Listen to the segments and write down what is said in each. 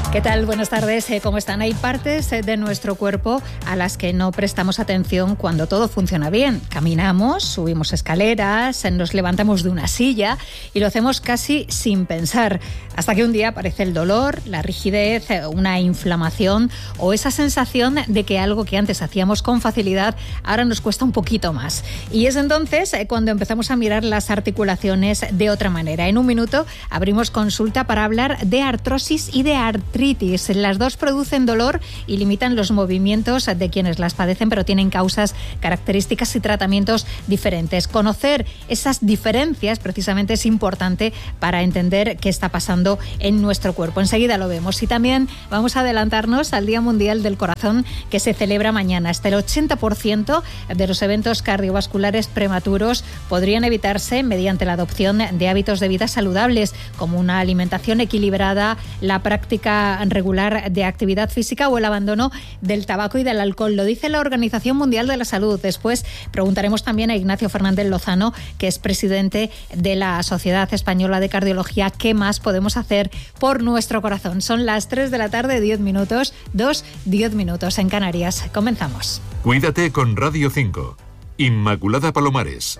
¿Qué tal? Buenas tardes. ¿Cómo están? Hay partes de nuestro cuerpo a las que no prestamos atención cuando todo funciona bien. Caminamos, subimos escaleras, nos levantamos de una silla y lo hacemos casi sin pensar. Hasta que un día aparece el dolor, la rigidez, una inflamación o esa sensación de que algo que antes hacíamos con facilidad ahora nos cuesta un poquito más. Y es entonces cuando empezamos a mirar las articulaciones de otra manera. En un minuto abrimos consulta para hablar de artrosis y de artritis. Las dos producen dolor y limitan los movimientos de quienes las padecen, pero tienen causas, características y tratamientos diferentes. Conocer esas diferencias precisamente es importante para entender qué está pasando en nuestro cuerpo. Enseguida lo vemos. Y también vamos a adelantarnos al Día Mundial del Corazón, que se celebra mañana. Hasta el 80% de los eventos cardiovasculares prematuros podrían evitarse mediante la adopción de hábitos de vida saludables, como una alimentación equilibrada, la práctica regular de actividad física o el abandono del tabaco y del alcohol. Lo dice la Organización Mundial de la Salud. Después preguntaremos también a Ignacio Fernández Lozano, que es presidente de la Sociedad Española de Cardiología, qué más podemos hacer por nuestro corazón. Son las 3 de la tarde, 10 minutos, 10 minutos en Canarias. Comenzamos. Cuídate con Radio 5. Inmaculada Palomares.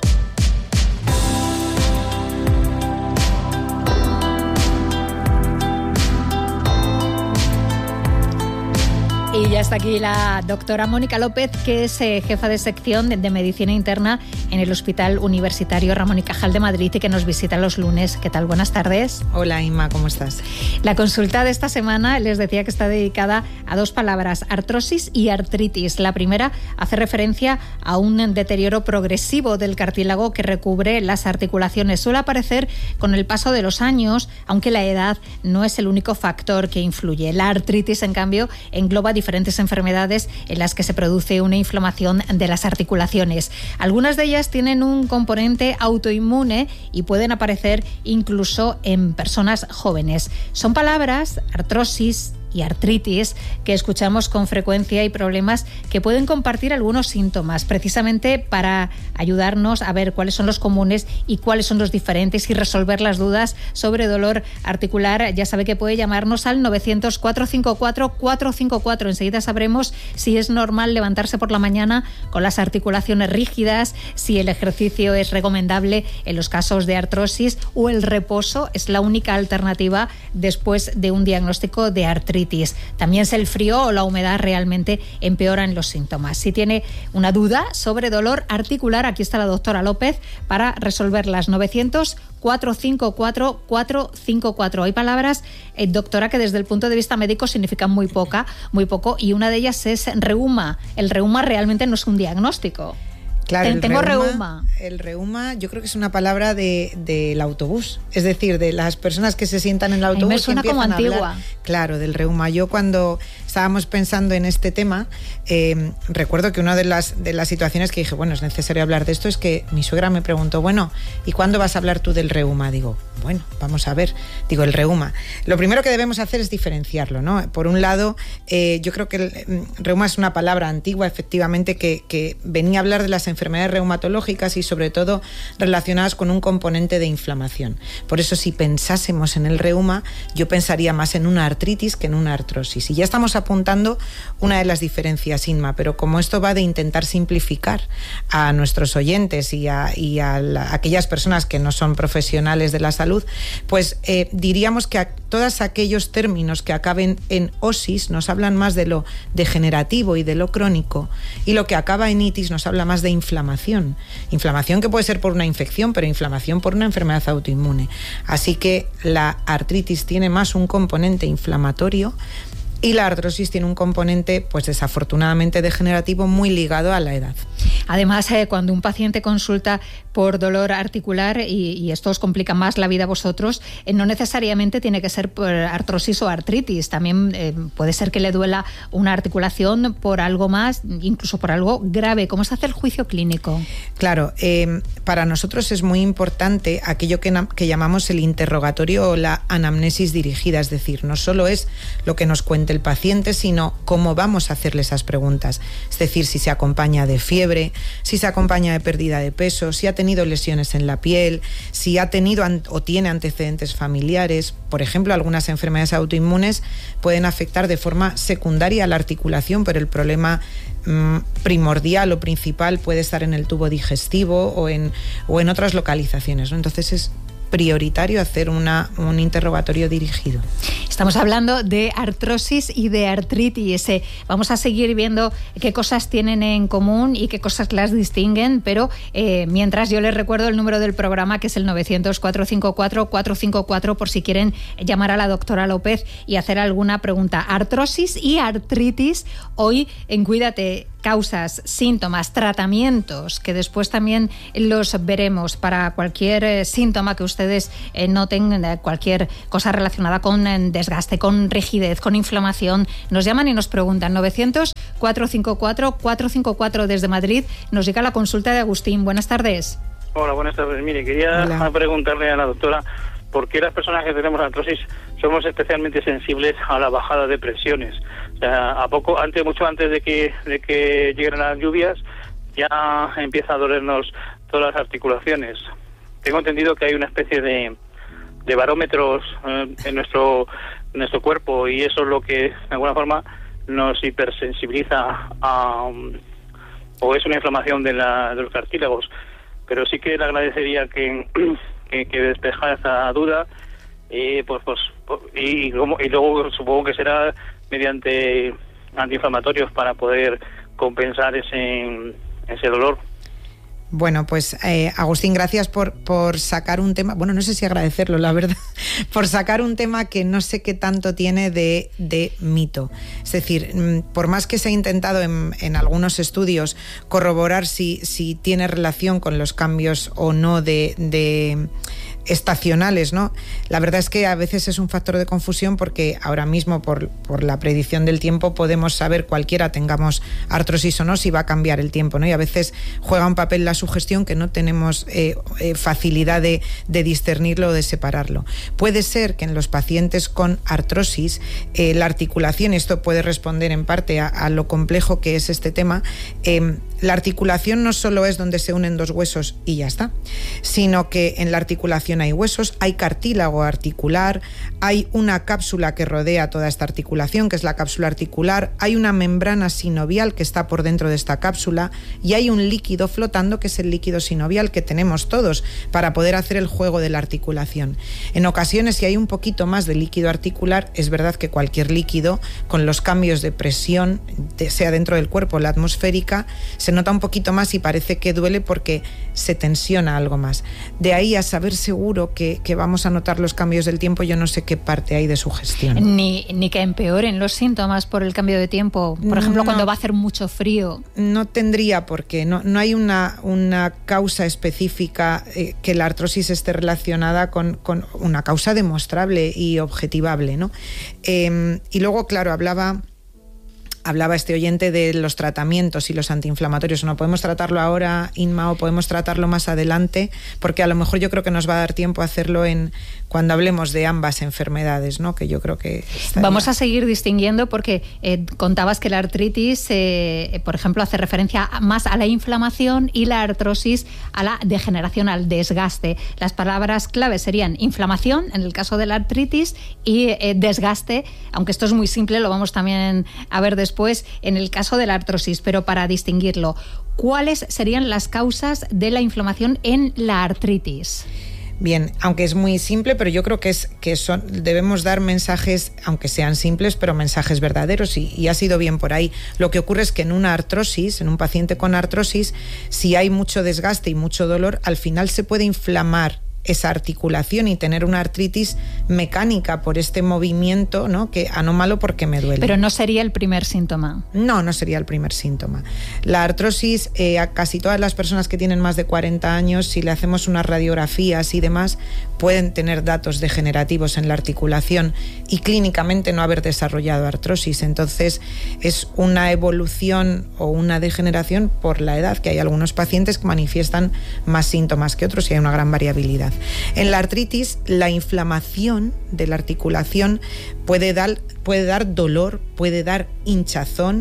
Y ya está aquí la doctora Mónica López, que es jefa de sección de Medicina Interna en el Hospital Universitario Ramón y Cajal de Madrid y que nos visita los lunes. ¿Qué tal? Buenas tardes. Hola, Inma, ¿cómo estás? La consulta de esta semana les decía que está dedicada a dos palabras, artrosis y artritis. La primera hace referencia a un deterioro progresivo del cartílago que recubre las articulaciones. Suele aparecer con el paso de los años, aunque la edad no es el único factor que influye. La artritis, en cambio, engloba diferentes enfermedades en las que se produce una inflamación de las articulaciones. Algunas de ellas tienen un componente autoinmune y pueden aparecer incluso en personas jóvenes. Son palabras, artrosis y artritis, que escuchamos con frecuencia y problemas que pueden compartir algunos síntomas, precisamente para ayudarnos a ver cuáles son los comunes y cuáles son los diferentes y resolver las dudas sobre dolor articular. Ya sabe que puede llamarnos al 900-454-454. Enseguida sabremos si es normal levantarse por la mañana con las articulaciones rígidas, si el ejercicio es recomendable en los casos de artrosis o el reposo es la única alternativa después de un diagnóstico de artritis. También si el frío o la humedad realmente empeoran los síntomas. Si tiene una duda sobre dolor articular, aquí está la doctora López para resolverlas. 900-454-454. Hay palabras, doctora, que desde el punto de vista médico significan muy poco, y una de ellas es reuma. El reuma realmente no es un diagnóstico. Claro, tengo reuma. El reuma yo creo que es una palabra del autobús, es decir, de las personas que se sientan en el autobús. Me suena como antigua. Claro, del reuma. Yo cuando estábamos pensando en este tema, recuerdo que una de las situaciones que dije, bueno, es necesario hablar de esto, es que mi suegra me preguntó, bueno, ¿y cuándo vas a hablar tú del reuma? Digo, bueno, vamos a ver. Digo, el reuma. Lo primero que debemos hacer es diferenciarlo, ¿no? Por un lado, yo creo que el reuma es una palabra antigua, efectivamente, que venía a hablar de las enfermedades reumatológicas y sobre todo relacionadas con un componente de inflamación. Por eso, si pensásemos en el reuma, yo pensaría más en una artritis que en una artrosis. Y ya estamos apuntando una de las diferencias, Inma, pero como esto va de intentar simplificar a nuestros oyentes y a aquellas personas que no son profesionales de la salud, pues diríamos que todos aquellos términos que acaben en osis nos hablan más de lo degenerativo y de lo crónico, y lo que acaba en itis nos habla más de inflamación que puede ser por una infección, pero inflamación por una enfermedad autoinmune. Así que la artritis tiene más un componente inflamatorio y la artrosis tiene un componente, pues desafortunadamente degenerativo, muy ligado a la edad. Además, cuando un paciente consulta por dolor articular, y esto os complica más la vida a vosotros, no necesariamente tiene que ser por artrosis o artritis. También puede ser que le duela una articulación por algo más, incluso por algo grave. ¿Cómo se hace el juicio clínico? Claro, para nosotros es muy importante aquello que llamamos el interrogatorio o la anamnesis dirigida, es decir, no solo es lo que nos cuenta el paciente, sino cómo vamos a hacerle esas preguntas. Es decir, si se acompaña de fiebre, fiebre, si se acompaña de pérdida de peso, si ha tenido lesiones en la piel, si ha tenido o tiene antecedentes familiares. Por ejemplo, algunas enfermedades autoinmunes pueden afectar de forma secundaria a la articulación, pero el problema primordial o principal puede estar en el tubo digestivo o en otras localizaciones, ¿no? Entonces es prioritario hacer un interrogatorio dirigido. Estamos hablando de artrosis y de artritis. Vamos a seguir viendo qué cosas tienen en común y qué cosas las distinguen, pero mientras yo les recuerdo el número del programa, que es el 900-454-454, por si quieren llamar a la doctora López y hacer alguna pregunta. Artrosis y artritis, hoy en Cuídate, causas, síntomas, tratamientos, que después también los veremos para cualquier síntoma que ustedes noten, cualquier cosa relacionada con desgaste, con rigidez, con inflamación. Nos llaman y nos preguntan. 900-454-454 desde Madrid. Nos llega la consulta de Agustín. Buenas tardes. Hola, buenas tardes. Mire, quería preguntarle a la doctora por qué las personas que tenemos artrosis somos especialmente sensibles a la bajada de presiones. O sea, mucho antes de que lleguen las lluvias, ya empieza a dolernos todas las articulaciones. Tengo entendido que hay una especie de barómetros en nuestro cuerpo, y eso es lo que de alguna forma nos hipersensibiliza o es una inflamación de los cartílagos. Pero sí que le agradecería que despejara esa duda, y luego supongo que será mediante antiinflamatorios para poder compensar ese dolor. Bueno, pues Agustín, gracias por sacar un tema, bueno, no sé si agradecerlo, la verdad, por sacar un tema que no sé qué tanto tiene de mito. Es decir, por más que se ha intentado en algunos estudios corroborar si tiene relación con los cambios o no de estacionales, ¿no? La verdad es que a veces es un factor de confusión, porque ahora mismo por la predicción del tiempo podemos saber, cualquiera tengamos artrosis o no, si va a cambiar el tiempo, ¿no? Y a veces juega un papel la sugestión, que no tenemos facilidad de discernirlo o de separarlo. Puede ser que en los pacientes con artrosis la articulación, esto puede responder en parte a lo complejo que es este tema, la articulación no solo es donde se unen dos huesos y ya está, sino que en la articulación hay huesos, hay cartílago articular, hay una cápsula que rodea toda esta articulación, que es la cápsula articular, hay una membrana sinovial que está por dentro de esta cápsula, y hay un líquido flotando, que es el líquido sinovial, que tenemos todos para poder hacer el juego de la articulación. En ocasiones, si hay un poquito más de líquido articular, es verdad que cualquier líquido, con los cambios de presión, sea dentro del cuerpo o la atmosférica, se nota un poquito más y parece que duele porque se tensiona algo más. De ahí a saber seguro que vamos a notar los cambios del tiempo, yo no sé qué parte hay de sugestión. Ni que empeoren los síntomas por el cambio de tiempo. Por ejemplo, cuando va a hacer mucho frío. No tendría por qué. No hay una causa específica que la artrosis esté relacionada con una causa demostrable y objetivable, ¿no? Y luego, claro, hablaba este oyente de los tratamientos y los antiinflamatorios. ¿No podemos tratarlo ahora, Inma, o podemos tratarlo más adelante? Porque a lo mejor yo creo que nos va a dar tiempo a hacerlo cuando hablemos de ambas enfermedades, ¿no? Que yo creo que vamos a seguir distinguiendo, porque contabas que la artritis, por ejemplo, hace referencia más a la inflamación, y la artrosis a la degeneración, al desgaste. Las palabras clave serían inflamación en el caso de la artritis y desgaste, aunque esto es muy simple, lo vamos también a ver después en el caso de la artrosis, pero para distinguirlo, ¿cuáles serían las causas de la inflamación en la artritis? Bien, aunque es muy simple, pero yo creo que debemos dar mensajes, aunque sean simples, pero mensajes verdaderos, y ha sido bien por ahí. Lo que ocurre es que en una artrosis, en un paciente con artrosis, si hay mucho desgaste y mucho dolor, al final se puede inflamar esa articulación y tener una artritis mecánica por este movimiento, ¿no? Que anómalo porque me duele. Pero no sería el primer síntoma. No sería el primer síntoma. La artrosis, a casi todas las personas que tienen más de 40 años, si le hacemos unas radiografías y demás, pueden tener datos degenerativos en la articulación y clínicamente no haber desarrollado artrosis. Entonces es una evolución o una degeneración por la edad, que hay algunos pacientes que manifiestan más síntomas que otros y hay una gran variabilidad. En la artritis, la inflamación de la articulación puede dar dolor, puede dar hinchazón,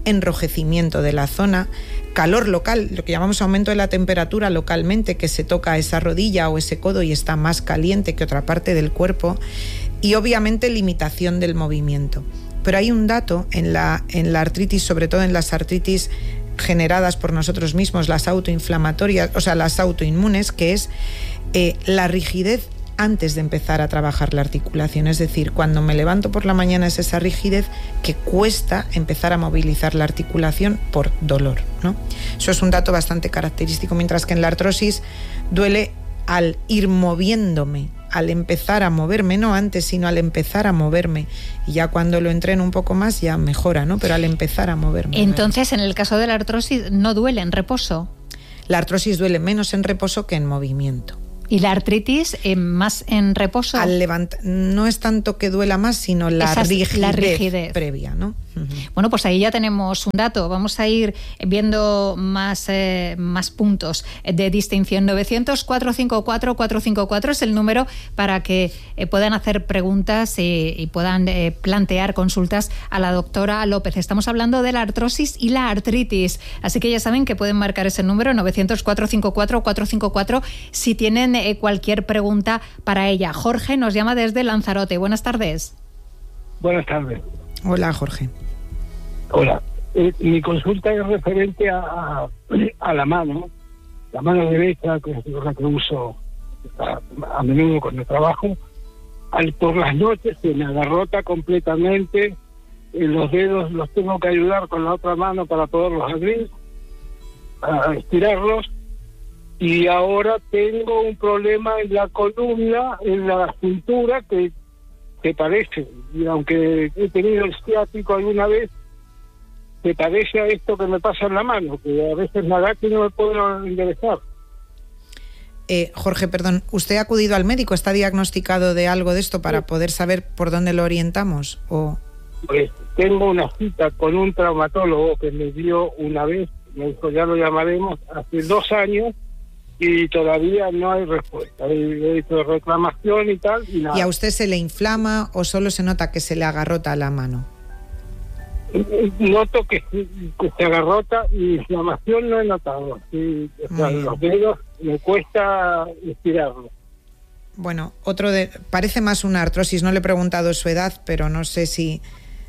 enrojecimiento de la zona, calor local, lo que llamamos aumento de la temperatura localmente, que se toca esa rodilla o ese codo y está más caliente que otra parte del cuerpo, y obviamente limitación del movimiento. Pero hay un dato en la artritis, sobre todo en las artritis generadas por nosotros mismos, las autoinflamatorias, o sea, las autoinmunes, que es la rigidez antes de empezar a trabajar la articulación. Es decir, cuando me levanto por la mañana es esa rigidez que cuesta empezar a movilizar la articulación por dolor, ¿no? Eso es un dato bastante característico, mientras que en la artrosis duele al ir moviéndome, al empezar a moverme, no antes, sino al empezar a moverme. Y ya cuando lo entreno un poco más ya mejora, ¿no? Pero al empezar a moverme. Entonces, en el caso de la artrosis, ¿no duele en reposo? La artrosis duele menos en reposo que en movimiento. ¿Y la artritis más en reposo? Al no es tanto que duela más, sino la rigidez previa, ¿no? Uh-huh. Bueno, pues ahí ya tenemos un dato. Vamos a ir viendo más puntos de distinción. 900-454-454 es el número para que puedan hacer preguntas y puedan plantear consultas a la doctora López. Estamos hablando de la artrosis y la artritis. Así que ya saben que pueden marcar ese número, 900-454-454, si tienen cualquier pregunta para ella. Jorge nos llama desde Lanzarote. Buenas tardes. Buenas tardes. Hola, Jorge. Hola. Mi consulta es referente a la mano derecha, que es la que uso a menudo cuando trabajo. Por las noches se me agarrota completamente, los dedos los tengo que ayudar con la otra mano para poderlos abrir, a estirarlos. Y ahora tengo un problema en la columna, en la cintura, que parece, y aunque he tenido el ciático alguna vez, se parece a esto que me pasa en la mano, que a veces me agacho y no me puedo enderezar. Jorge, perdón, ¿usted ha acudido al médico? ¿Está diagnosticado de algo de esto para poder saber por dónde lo orientamos? ¿O? Pues tengo una cita con un traumatólogo que me dio una vez, me dijo, ya lo llamaremos, hace 2 años, y todavía no hay respuesta. He hecho reclamación y tal, y nada. ¿Y a usted se le inflama o solo se nota que se le agarrota la mano? Noto que se agarrota, y inflamación no he notado. Sí, o sea, los dedos me cuesta estirarlos. Bueno, parece más una artrosis, no le he preguntado su edad, pero no sé si...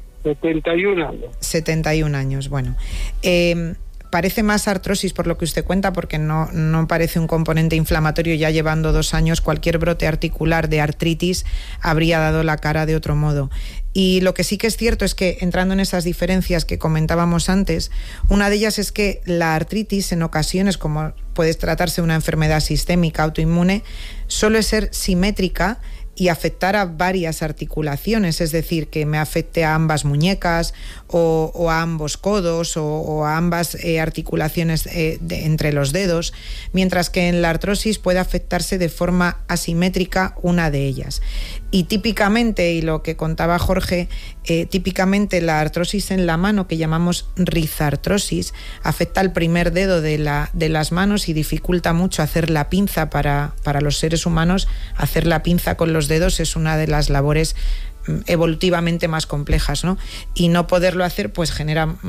71 años. 71 años, bueno. Parece más artrosis por lo que usted cuenta, porque no parece un componente inflamatorio. Ya llevando 2 años, cualquier brote articular de artritis habría dado la cara de otro modo. Y lo que sí que es cierto es que, entrando en esas diferencias que comentábamos antes, una de ellas es que la artritis, en ocasiones, como puede tratarse de una enfermedad sistémica autoinmune, suele ser simétrica y afectar a varias articulaciones, es decir, que me afecte a ambas muñecas o a ambos codos o a ambas articulaciones entre los dedos, mientras que en la artrosis puede afectarse de forma asimétrica una de ellas. Y típicamente, y lo que contaba Jorge, típicamente la artrosis en la mano, que llamamos rizartrosis, afecta al primer dedo de las manos y dificulta mucho hacer la pinza. Para los seres humanos, hacer la pinza con los dedos es una de las labores evolutivamente más complejas, ¿no? Y no poderlo hacer pues genera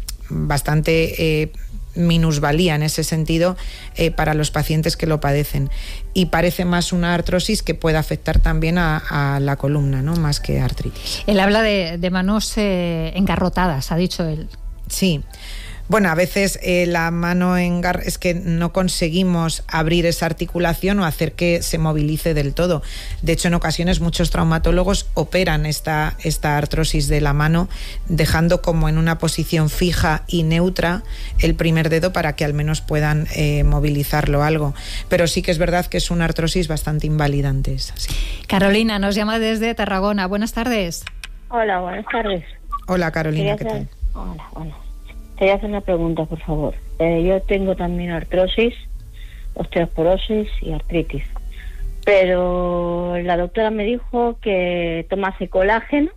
bastante minusvalía en ese sentido para los pacientes que lo padecen, y parece más una artrosis que puede afectar también a la columna, ¿no? Más que artritis. Él habla de manos engarrotadas, ha dicho él. Sí. Bueno, a veces la mano es que no conseguimos abrir esa articulación o hacer que se movilice del todo. De hecho, en ocasiones muchos traumatólogos operan esta artrosis de la mano, dejando como en una posición fija y neutra el primer dedo para que al menos puedan movilizarlo algo. Pero sí que es verdad que es una artrosis bastante invalidante. Es así. Carolina nos llama desde Tarragona. Buenas tardes. Hola, buenas tardes. Hola, Carolina, ¿qué tal? Hola. Quería hacer una pregunta, por favor. Yo tengo también artrosis, osteoporosis y artritis. Pero la doctora me dijo que tomase colágeno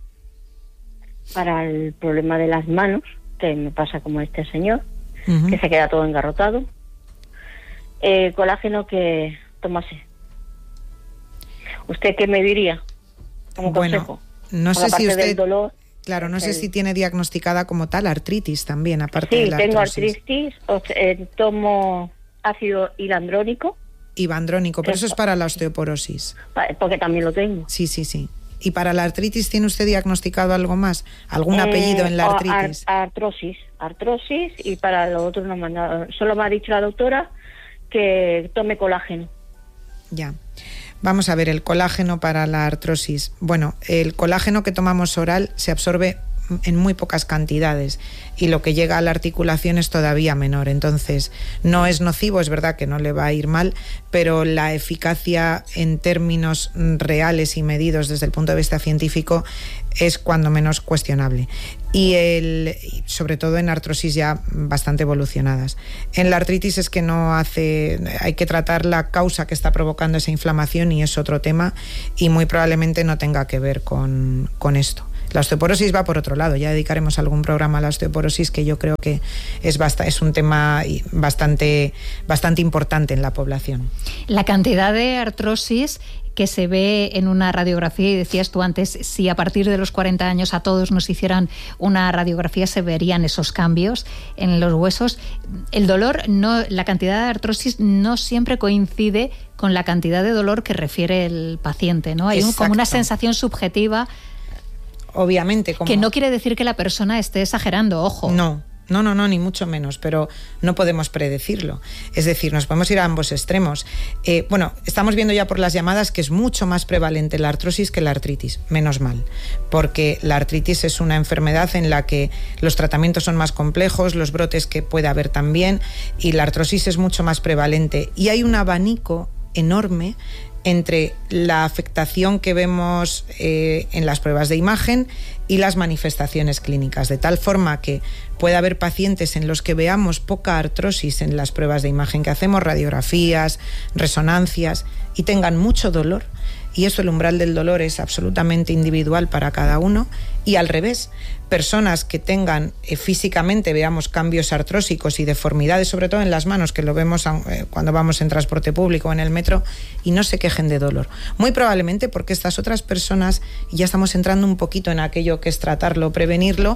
para el problema de las manos, que me pasa como este señor, que se queda todo engarrotado. Colágeno que tomase. ¿Usted qué me diría como consejo? No sé si usted... Del dolor. Claro, no sé si tiene diagnosticada como tal artritis también, aparte de la artrosis. Sí, tengo artritis, tomo ácido hilandrónico. Ibandrónico, pero eso es para la osteoporosis. Porque también lo tengo. Sí. ¿Y para la artritis tiene usted diagnosticado algo más? ¿Algún apellido en la artritis? Artrosis, y para lo otro no me han dado. Solo me ha dicho la doctora que tome colágeno. Ya. Vamos a ver, el colágeno para la artrosis. Bueno, el colágeno que tomamos oral se absorbe en muy pocas cantidades y lo que llega a la articulación es todavía menor. Entonces, no es nocivo, es verdad que no le va a ir mal, pero la eficacia en términos reales y medidos desde el punto de vista científico es cuando menos cuestionable. Y sobre todo en artrosis ya bastante evolucionadas. En la artritis es que hay que tratar la causa que está provocando esa inflamación y es otro tema y muy probablemente no tenga que ver con esto. La osteoporosis va por otro lado, ya dedicaremos algún programa a la osteoporosis que yo creo que es un tema bastante importante en la población. La cantidad de artrosis que se ve en una radiografía, y decías tú antes, si a partir de los 40 años a todos nos hicieran una radiografía se verían esos cambios en los huesos. El dolor, la cantidad de artrosis no siempre coincide con la cantidad de dolor que refiere el paciente, ¿no? Hay como una sensación subjetiva. Obviamente. Que no quiere decir que la persona esté exagerando, ojo. No, ni mucho menos, pero no podemos predecirlo. Es decir, nos podemos ir a ambos extremos. Estamos viendo ya por las llamadas que es mucho más prevalente la artrosis que la artritis, menos mal, porque la artritis es una enfermedad en la que los tratamientos son más complejos, los brotes que puede haber también, y la artrosis es mucho más prevalente. Y hay un abanico enorme entre la afectación que vemos en las pruebas de imagen y las manifestaciones clínicas, de tal forma que puede haber pacientes en los que veamos poca artrosis en las pruebas de imagen que hacemos, radiografías, resonancias, y tengan mucho dolor, y eso, el umbral del dolor es absolutamente individual para cada uno, y al revés, personas que tengan físicamente, veamos cambios artrósicos y deformidades, sobre todo en las manos, que lo vemos cuando vamos en transporte público o en el metro, y no se quejen de dolor. Muy probablemente porque estas otras personas, y ya estamos entrando un poquito en aquello que es tratarlo, prevenirlo,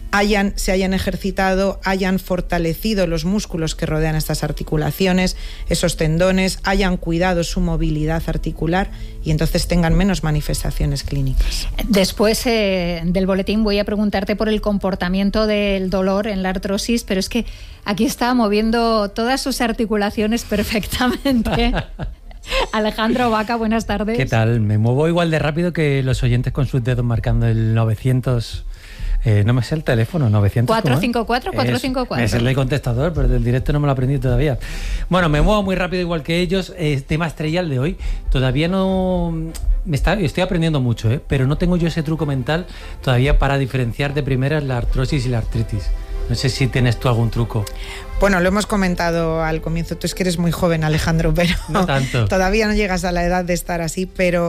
se hayan ejercitado, hayan fortalecido los músculos que rodean estas articulaciones, esos tendones, hayan cuidado su movilidad articular y entonces tengan menos manifestaciones clínicas. Después del boletín voy a preguntarte por el comportamiento del dolor en la artrosis, pero es que aquí está moviendo todas sus articulaciones perfectamente. Alejandro Vaca, buenas tardes. ¿Qué tal? Me muevo igual de rápido que los oyentes con sus dedos marcando el 900... no me sé el teléfono, 900... 454-454. Es el del contestador, pero del directo no me lo aprendí todavía. Bueno, me muevo muy rápido igual que ellos. Tema estrella el de hoy. Todavía no... Estoy aprendiendo mucho, pero no tengo yo ese truco mental todavía para diferenciar de primeras la artrosis y la artritis. No sé si tienes tú algún truco. Bueno, lo hemos comentado al comienzo. Tú es que eres muy joven, Alejandro, pero no tanto. Todavía no llegas a la edad de estar así, pero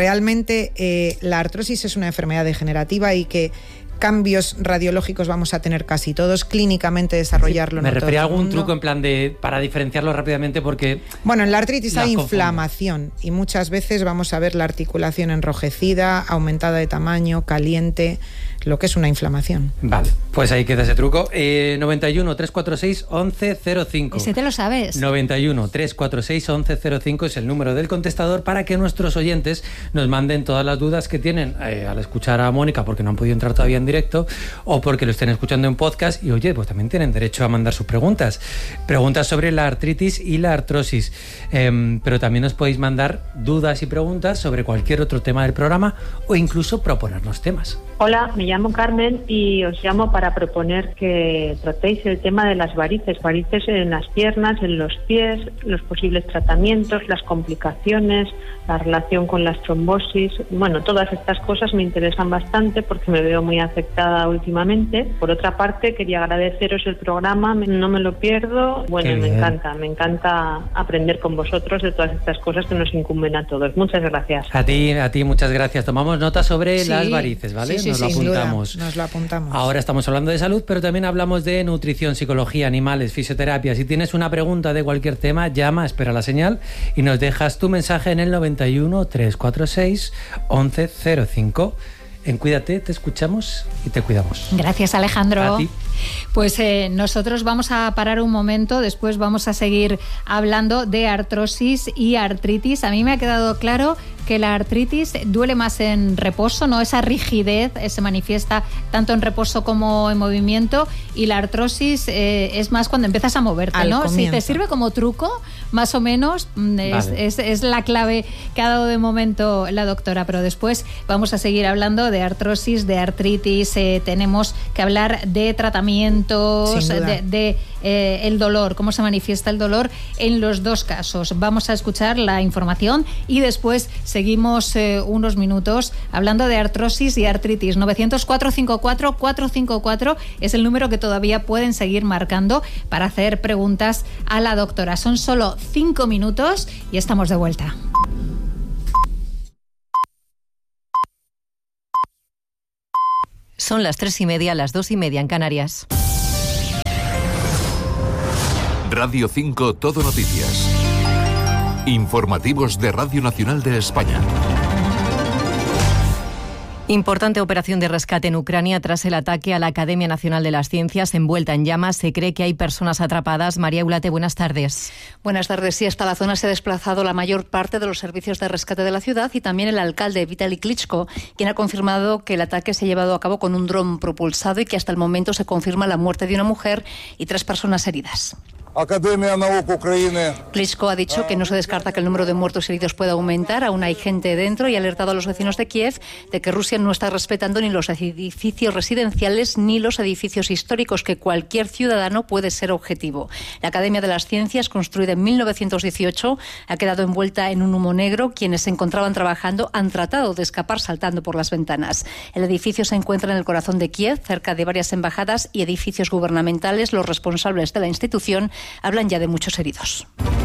realmente la artrosis es una enfermedad degenerativa y que cambios radiológicos vamos a tener casi todos, clínicamente desarrollarlo. Sí, me refería a algún truco en plan para diferenciarlo rápidamente porque... Bueno, en la artritis hay inflamación y muchas veces vamos a ver la articulación enrojecida, aumentada de tamaño, caliente, lo que es una inflamación. Vale, pues ahí queda ese truco. 91 346 1105. Ese te lo sabes. 91 346 1105 es el número del contestador para que nuestros oyentes nos manden todas las dudas que tienen al escuchar a Mónica, porque no han podido entrar todavía en directo o porque lo estén escuchando en podcast, y oye, pues también tienen derecho a mandar sus preguntas sobre la artritis y la artrosis, pero también os podéis mandar dudas y preguntas sobre cualquier otro tema del programa o incluso proponernos temas. Hola, me llamo Carmen y os llamo para proponer que tratéis el tema de las varices en las piernas, en los pies, los posibles tratamientos, las complicaciones, la relación con las trombosis. Bueno, todas estas cosas me interesan bastante porque me veo muy afectada últimamente. Por otra parte, quería agradeceros el programa, no me lo pierdo. Bueno, me encanta aprender con vosotros de todas estas cosas que nos incumben a todos. Muchas gracias. A ti muchas gracias. Tomamos nota sobre las varices, ¿vale? Sí, nos lo apuntamos. Nos lo apuntamos. Ahora estamos hablando de salud, pero también hablamos de nutrición, psicología, animales, fisioterapia. Si tienes una pregunta de cualquier tema, llama, espera la señal y nos dejas tu mensaje en el 91 346 1105. En Cuídate te escuchamos y te cuidamos. Gracias, Alejandro. A ti. Pues nosotros vamos a parar un momento, después vamos a seguir hablando de artrosis y artritis. A mí me ha quedado claro que la artritis duele más en reposo, ¿no? Esa rigidez se manifiesta tanto en reposo como en movimiento, y la artrosis es más cuando empiezas a moverte, ¿no? Si te sirve como truco, más o menos, es la clave que ha dado de momento la doctora, pero después vamos a seguir hablando de artrosis, de artritis, tenemos que hablar de tratamientos, de el dolor, cómo se manifiesta el dolor en los dos casos. Vamos a escuchar la información y después seguimos unos minutos hablando de artrosis y artritis. 900-454-454 es el número que todavía pueden seguir marcando para hacer preguntas a la doctora. Son solo 5 minutos y estamos de vuelta. Son las 3:30, las 2:30 en Canarias. Radio 5 Todo Noticias. Informativos de Radio Nacional de España. Importante operación de rescate en Ucrania tras el ataque a la Academia Nacional de las Ciencias envuelta en llamas. Se cree que hay personas atrapadas. María Eulate, buenas tardes. Buenas tardes. Sí, hasta la zona se ha desplazado la mayor parte de los servicios de rescate de la ciudad y también el alcalde Vitaly Klitschko, quien ha confirmado que el ataque se ha llevado a cabo con un dron propulsado y que hasta el momento se confirma la muerte de una mujer y 3 personas heridas. Klitschko ha dicho que no se descarta que el número de muertos y heridos pueda aumentar. Aún hay gente dentro y ha alertado a los vecinos de Kiev de que Rusia no está respetando ni los edificios residenciales ni los edificios históricos, que cualquier ciudadano puede ser objetivo. La Academia de las Ciencias, construida en 1918, ha quedado envuelta en un humo negro. Quienes se encontraban trabajando han tratado de escapar saltando por las ventanas. El edificio se encuentra en el corazón de Kiev, cerca de varias embajadas y edificios gubernamentales. Los responsables de la institución hablan ya de muchos heridos.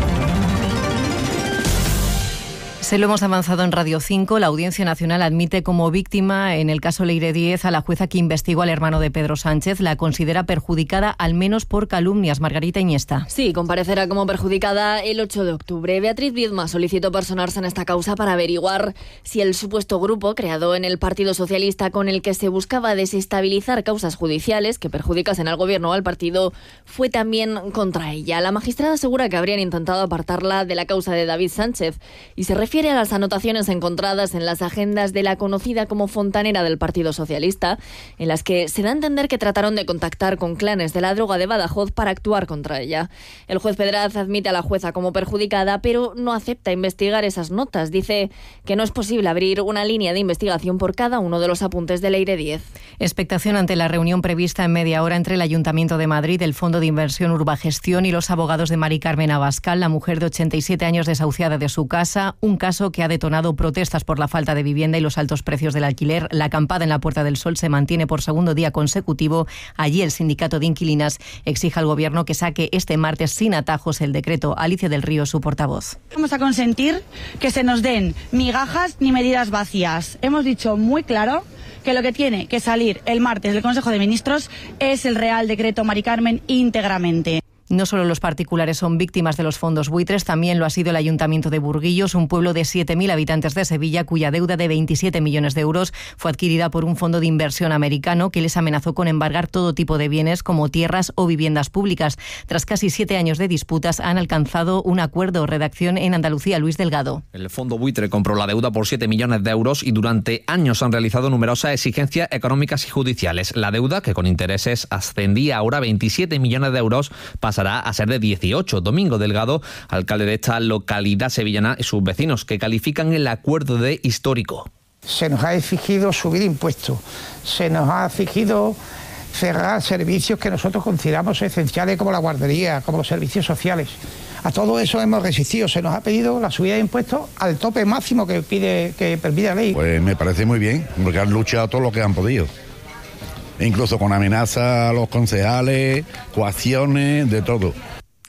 Se lo hemos avanzado en Radio 5. La Audiencia Nacional admite como víctima en el caso Leire Díez a la jueza que investigó al hermano de Pedro Sánchez. La considera perjudicada al menos por calumnias. Margarita Iniesta. Sí, comparecerá como perjudicada el 8 de octubre. Beatriz Viedma solicitó personarse en esta causa para averiguar si el supuesto grupo creado en el Partido Socialista, con el que se buscaba desestabilizar causas judiciales que perjudicasen al gobierno o al partido, fue también contra ella. La magistrada asegura que habrían intentado apartarla de la causa de David Sánchez y se refiere a las anotaciones encontradas en las agendas de la conocida como fontanera del Partido Socialista, en las que se da a entender que trataron de contactar con clanes de la droga de Badajoz para actuar contra ella. El juez Pedraz admite a la jueza como perjudicada, pero no acepta investigar esas notas. Dice que no es posible abrir una línea de investigación por cada uno de los apuntes de Leire Díez. Expectación ante la reunión prevista en media hora entre el Ayuntamiento de Madrid, el Fondo de Inversión Urbagestión y los abogados de Mari Carmen Abascal, la mujer de 87 años desahuciada de su casa. Un caso que ha detonado protestas por la falta de vivienda y los altos precios del alquiler. La acampada en la Puerta del Sol se mantiene por segundo día consecutivo. Allí el sindicato de inquilinas exige al Gobierno que saque este martes sin atajos el decreto. Alicia del Río, su portavoz. Vamos a consentir que se nos den migajas ni medidas vacías. Hemos dicho muy claro que lo que tiene que salir el martes del Consejo de Ministros es el Real Decreto Mari Carmen íntegramente. No solo los particulares son víctimas de los fondos buitres, también lo ha sido el Ayuntamiento de Burguillos, un pueblo de 7.000 habitantes de Sevilla, cuya deuda de 27 millones de euros fue adquirida por un fondo de inversión americano que les amenazó con embargar todo tipo de bienes como tierras o viviendas públicas. Tras casi 7 años de disputas han alcanzado un acuerdo. Redacción en Andalucía, Luis Delgado. El fondo buitre compró la deuda por 7 millones de euros y durante años han realizado numerosas exigencias económicas y judiciales. La deuda, que con intereses ascendía ahora a 27 millones de euros, pasará a ser de 18. Domingo Delgado, alcalde de esta localidad sevillana, y sus vecinos, que califican el acuerdo de histórico. Se nos ha exigido subir impuestos, se nos ha exigido cerrar servicios que nosotros consideramos esenciales como la guardería, como los servicios sociales. A todo eso hemos resistido. Se nos ha pedido la subida de impuestos al tope máximo que permite la ley. Pues me parece muy bien, porque han luchado todo lo que han podido. Incluso con amenazas a los concejales, coacciones, de todo.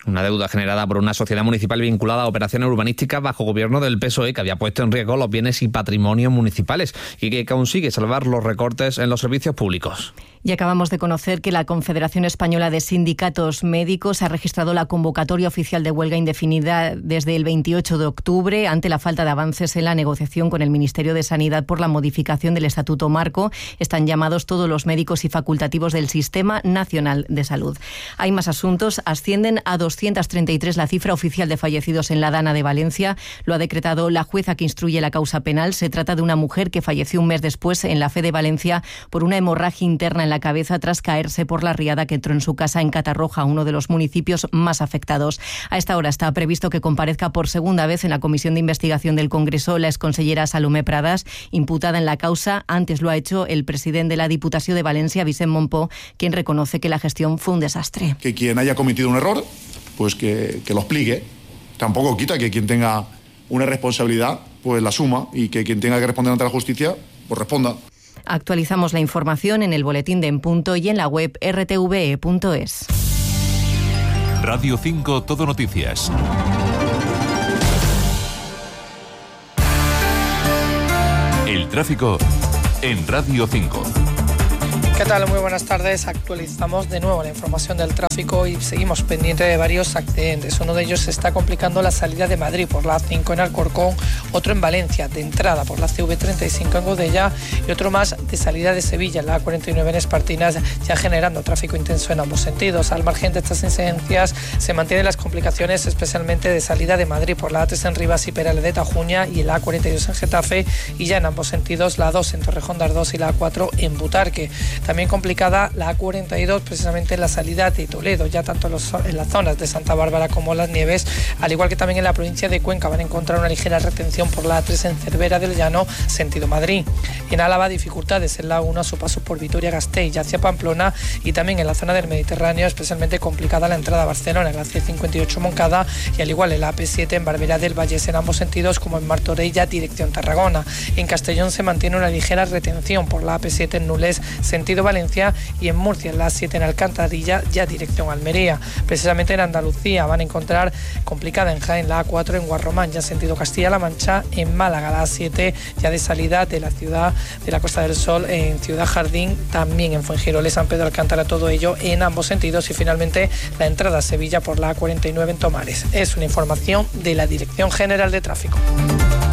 Una deuda generada por una sociedad municipal vinculada a operaciones urbanísticas bajo gobierno del PSOE, que había puesto en riesgo los bienes y patrimonios municipales y que consigue salvar los recortes en los servicios públicos. Y acabamos de conocer que la Confederación Española de Sindicatos Médicos ha registrado la convocatoria oficial de huelga indefinida desde el 28 de octubre ante la falta de avances en la negociación con el Ministerio de Sanidad por la modificación del Estatuto Marco. Están llamados todos los médicos y facultativos del Sistema Nacional de Salud. Hay más asuntos. Ascienden a 233 la cifra oficial de fallecidos en la Dana de Valencia. Lo ha decretado la jueza que instruye la causa penal. Se trata de una mujer que falleció un mes después en la Fe de Valencia por una hemorragia interna en la cabeza tras caerse por la riada que entró en su casa en Catarroja, uno de los municipios más afectados. A esta hora está previsto que comparezca por segunda vez en la Comisión de Investigación del Congreso la exconsellera Salomé Pradas, imputada en la causa. Antes lo ha hecho el presidente de la Diputación de Valencia, Vicent Mompó, quien reconoce que la gestión fue un desastre. Que quien haya cometido un error, pues que lo explique. Tampoco quita que quien tenga una responsabilidad, pues la asuma, y que quien tenga que responder ante la justicia, pues responda. Actualizamos la información en el boletín de En Punto y en la web rtve.es. Radio 5 Todo Noticias. El tráfico en Radio 5. ¿Qué tal? Muy buenas tardes. Actualizamos de nuevo la información del tráfico y seguimos pendientes de varios accidentes. Uno de ellos se está complicando la salida de Madrid por la A5 en Alcorcón, otro en Valencia, de entrada por la CV35 en Godella y otro más de salida de Sevilla, en la A49 en Espartinas, ya generando tráfico intenso en ambos sentidos. Al margen de estas incidencias se mantienen las complicaciones, especialmente de salida de Madrid por la A3 en Rivas y Perales de Tajuña y la A42 en Getafe, y ya en ambos sentidos la A2 en Torrejón de Ardoz y la A4 en Butarque. También complicada la A42 precisamente en la salida de Toledo, ya tanto en las zonas de Santa Bárbara como Las Nieves, al igual que también en la provincia de Cuenca van a encontrar una ligera retención por la A3 en Cervera del Llano, sentido Madrid. En Álava, dificultades en la A1 a su paso por Vitoria-Gasteiz y hacia Pamplona, y también en la zona del Mediterráneo, especialmente complicada la entrada a Barcelona, en la C58 Moncada, y al igual en la AP7 en Barberá del Vallés en ambos sentidos, como en Martorell dirección Tarragona. En Castellón se mantiene una ligera retención por la AP7 en Nules, sentido Valencia, y en Murcia en la A7 en Alcantarilla, ya dirección Almería. Precisamente en Andalucía van a encontrar complicada en Jaén la A4 en Guarromán, ya sentido Castilla-La Mancha, en Málaga la A7 ya de salida de la ciudad de la Costa del Sol en Ciudad Jardín, también en Fuengiroles, San Pedro Alcántara, todo ello en ambos sentidos, y finalmente la entrada a Sevilla por la A49 en Tomares. Es una información de la Dirección General de Tráfico.